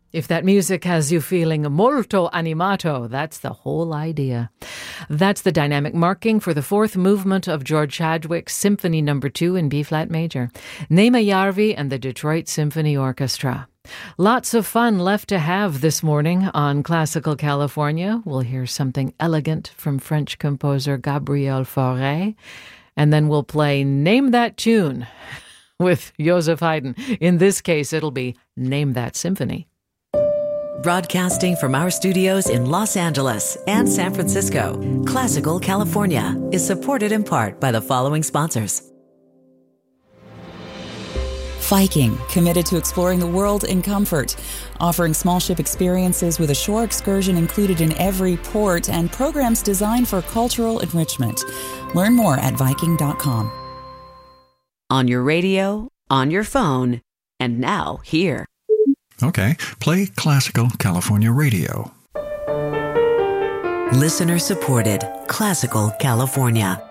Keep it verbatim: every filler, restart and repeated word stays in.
If that music has you feeling molto animato, that's the whole idea. That's the dynamic marking for the fourth movement of George Chadwick's Symphony Number Two in B-flat major. Neema Järvi and the Detroit Symphony Orchestra. Lots of fun left to have this morning on Classical California. We'll hear something elegant from French composer Gabriel Fauré, and then we'll play Name That Tune with Joseph Haydn. In this case, it'll be Name That Symphony. Broadcasting from our studios in Los Angeles and San Francisco, Classical California is supported in part by the following sponsors. Viking, committed to exploring the world in comfort, offering small ship experiences with a shore excursion included in every port and programs designed for cultural enrichment. Learn more at Viking dot com. On your radio, on your phone, and now here. Okay, play Classical California Radio. Listener supported Classical California.